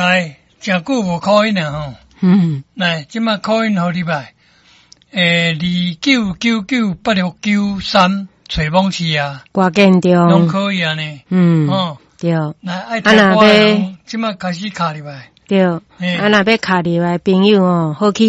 来，真久无考音了吼。来，今麦考音好礼拜。29998693找网市啊， 挂建中拢可以啊呢。 对。 来，爱听歌的，今麦开始卡礼拜。 对。若要卡入来朋友哦，好去。